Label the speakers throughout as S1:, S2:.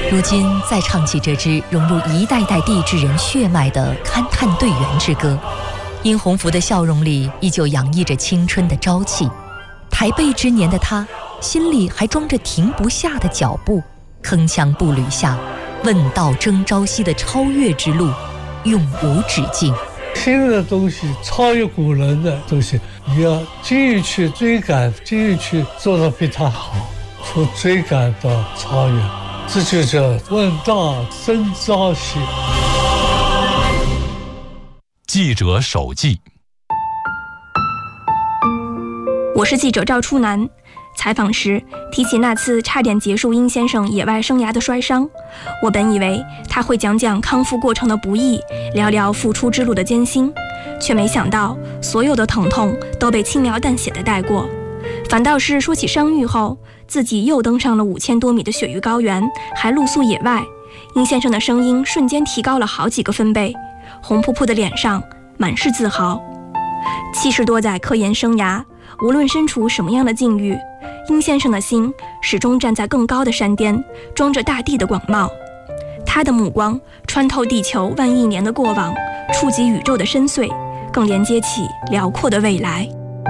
S1: 如今再唱起这支融入一代代地质人血脉的勘探队员之歌，殷洪福的笑容里依旧洋溢着青春的朝气。台背之年的他，心里还装着停不下的脚步，铿锵步履下，问道征朝夕的超越之路永无止境。
S2: 新的东西，超越古人的东西，你要继续去追赶，继续去做得比他好，从追赶到超越，这就叫问道征朝夕。
S3: 记者手记。
S4: 我是记者赵初南。采访时提起那次差点结束殷先生野外生涯的摔伤，我本以为他会讲讲康复过程的不易，聊聊复出之路的艰辛，却没想到所有的疼痛都被轻描淡写的带过，反倒是说起伤愈后自己又登上了5000多米的雪域高原，还露宿野外，殷先生的声音瞬间提高了好几个分贝，红扑扑的脸上满是自豪。70多载科研生涯，无论身处什么样的境遇，殷先生的心始终站在更高的山巅，装着大地的广袤。他的目光穿透地球万亿年的过往，触及宇宙的深邃，更连接起辽阔的未来。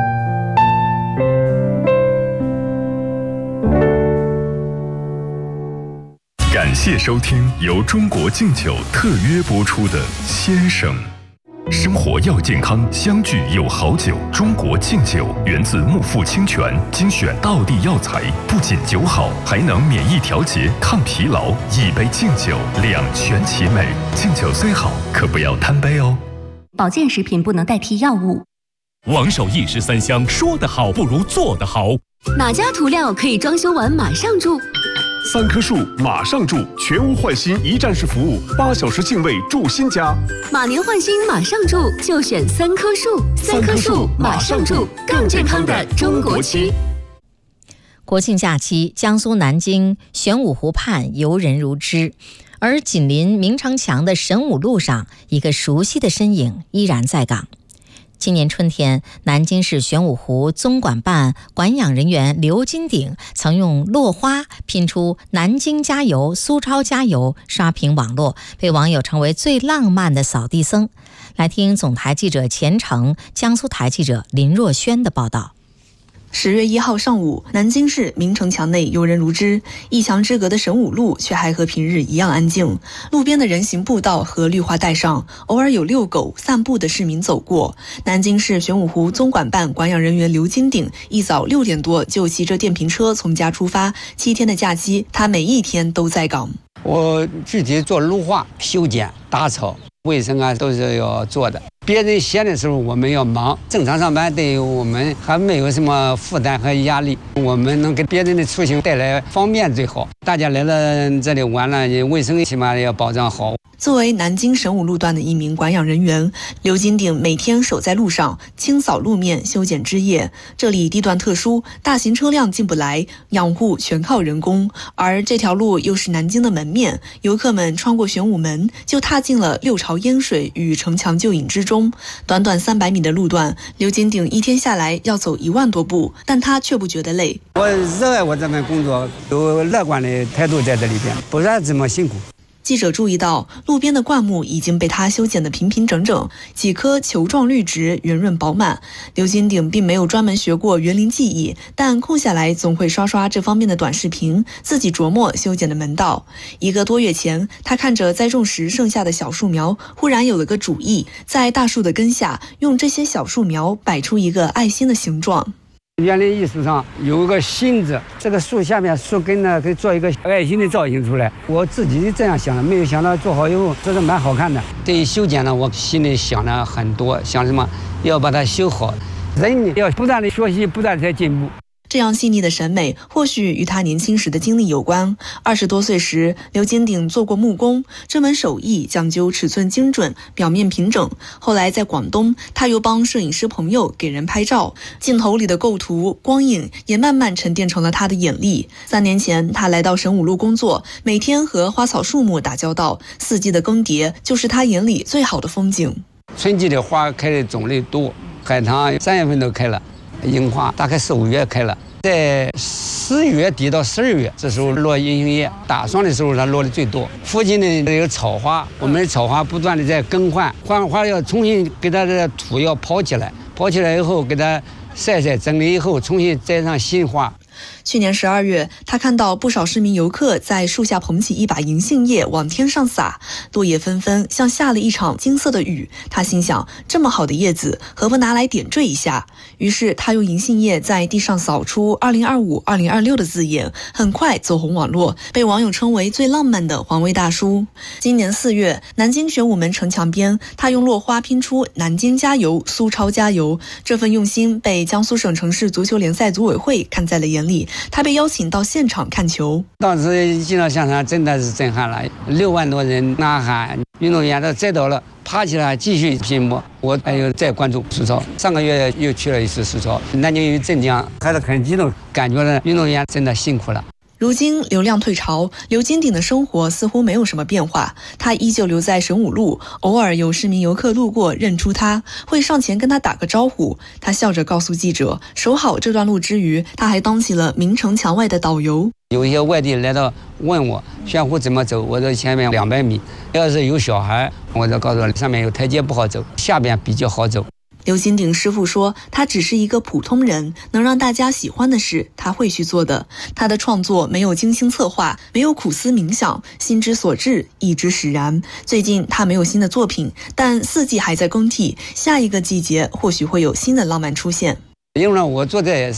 S5: 感谢收听由中国敬酒特约播出的《先生》。生活要健康，相聚有好酒。中国敬酒源自木富清泉精选道地药材，不仅酒好，还能免疫调节、抗疲劳。一杯敬酒，两全其美。敬酒虽好，可不要贪杯哦。
S6: 保健食品不能代替药物。
S3: 王守义13香，说得好不如做得好。
S6: 哪家涂料可以装修完马上住
S7: ？3棵树马上住，全屋换新一站式服务，8小时净位住新家。
S6: 马年换新马上住，就选3棵树。3棵树马上住，更健康的中国区。
S1: 国庆假期，江苏南京玄武湖畔游人如织，而紧邻明城墙的神武路上，一个熟悉的身影依然在岗。今年春天，南京市玄武湖综管办管养人员刘金鼎曾用落花拼出“南京加油，苏超加油”，刷屏网络，被网友称为最浪漫的扫地僧。来听总台记者钱成、江苏台记者林若萱的报道。
S8: 10月1号上午，南京市明城墙内游人如织，一墙之隔的神武路却还和平日一样安静。路边的人行步道和绿化带上，偶尔有遛狗、散步的市民走过。南京市玄武湖综管办管养人员刘金鼎一早6点多就骑着电瓶车从家出发，7天的假期，他每一天都在岗。
S9: 我具体做绿化、修剪、打草、卫生啊，都是要做的。别人闲的时候我们要忙，正常上班对我们还没有什么负担和压力，我们能给别人的出行带来方便最好。大家来了这里玩了，卫生起码要保障好。
S8: 作为南京神武路段的一名管养人员，刘金鼎每天守在路上，清扫路面、修剪枝叶。这里地段特殊，大型车辆进不来，养护全靠人工。而这条路又是南京的门面，游客们穿过玄武门，就踏进了六朝烟水与城墙旧影之中。短短300米的路段，刘金鼎一天下来要走1万多步，但他却不觉得累。
S9: 我热爱我这份工作，有乐观的态度在这里边，不然这么辛苦。
S8: 记者注意到，路边的灌木已经被他修剪得平平整整，几棵球状绿植圆润饱满。刘金鼎并没有专门学过园林技艺，但空下来总会刷刷这方面的短视频，自己琢磨修剪的门道。1个多月前，他看着栽种时剩下的小树苗，忽然有了个主意，在大树的根下用这些小树苗摆出一个爱心的形状。
S9: 园林艺术上有一个心字，这个树下面树根呢可以做一个爱心的造型出来。我自己是这样想的，没有想到做好以后这是蛮好看的。对于修剪呢，我心里想了很多，想什么要把它修好。人要不断的学习，不断的在进步。
S8: 这样细腻的审美，或许与他年轻时的经历有关。20多岁时，刘金鼎做过木工，这门手艺讲究尺寸精准，表面平整。后来在广东，他又帮摄影师朋友给人拍照，镜头里的构图、光影也慢慢沉淀成了他的眼力。3年前，他来到神武路工作，每天和花草树木打交道，4季的更迭就是他眼里最好的风景。
S9: 春季的花开的种类多，海棠3月份都开了。樱花大概4、5月开了， 在10月底到12月，这时候落银杏叶，打霜的时候它落的最多。附近的这个草花，我们的草花不断的在更换，换花要重新给它的土要刨起来，刨起来以后给它晒整理以后，重新栽上新花。
S8: 去年12月，他看到不少市民游客在树下捧起一把银杏叶往天上撒，落叶纷纷，像下了一场金色的雨。他心想，这么好的叶子，何不拿来点缀一下？于是他用银杏叶在地上扫出2025、2026的字眼，很快走红网络，被网友称为最浪漫的环卫大叔。今年4月，南京玄武门城墙边，他用落花拼出“南京加油，苏超加油”，这份用心被江苏省城市足球联赛组委会看在了眼里。他被邀请到现场看球，
S9: 当时进到现场真的是震撼了，6万多人呐喊，运动员都栽倒了，爬起来继续拼搏。我还有在关注苏超，上个月又去了一次苏超，南京与镇江，还是很激动，感觉呢运动员真的辛苦了。
S8: 如今流量退潮，刘金鼎的生活似乎没有什么变化，他依旧留在神武路，偶尔有市民游客路过认出他，会上前跟他打个招呼。他笑着告诉记者，守好这段路之余，他还当起了明城墙外的导游。
S9: 有一些外地来到问我玄湖怎么走，我说前面200米，要是有小孩，我就告诉他上面有台阶不好走，下边比较好走。
S8: 刘金鼎师傅说，他只是一个普通人，能让大家喜欢的事他会去做的。他的创作没有精心策划，没有苦思冥想，心之所至，意之使然。最近他没有新的作品，但4季还在更替，下一个季节或许会有新的浪漫出现。
S9: 因为我做这